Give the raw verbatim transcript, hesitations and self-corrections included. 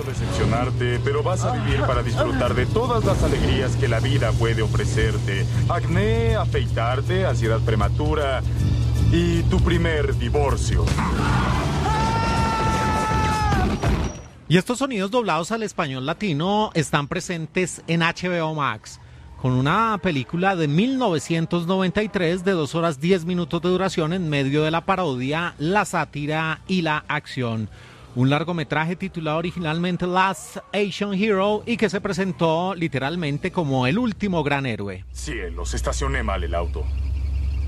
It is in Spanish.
decepcionarte, pero vas a vivir para disfrutar de todas las alegrías que la vida puede ofrecerte. Acné, afeitarte, ansiedad prematura y tu primer divorcio. Y estos sonidos doblados al español latino están presentes en H B O Max, con una película de mil novecientos noventa y tres de dos horas diez minutos de duración en medio de la parodia, la sátira y la acción. Un largometraje titulado originalmente Last Asian Hero y que se presentó literalmente como el último gran héroe. Cielos, estacioné mal el auto.